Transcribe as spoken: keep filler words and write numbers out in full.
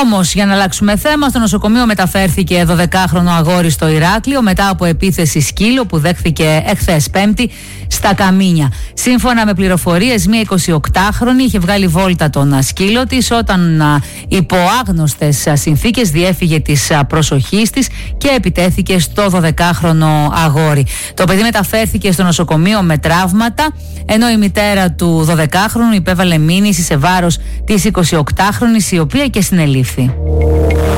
Όμως, για να αλλάξουμε θέμα, στο νοσοκομείο μεταφέρθηκε δωδεκάχρονο αγόρι στο Ηράκλειο μετά από επίθεση σκύλου που δέχθηκε εχθές Πέμπτη στα Καμίνια. Σύμφωνα με πληροφορίες, μία εικοσιοκτάχρονη είχε βγάλει βόλτα τον σκύλο της όταν υπό άγνωστες συνθήκες διέφυγε της προσοχής της και επιτέθηκε στο δωδεκάχρονο αγόρι. Το παιδί μεταφέρθηκε στο νοσοκομείο με τραύματα, ενώ η μητέρα του δωδεκάχρονου υπέβαλε μήνυση σε βάρος της εικοσιοκτάχρονης, η οποία και συνελήφθη.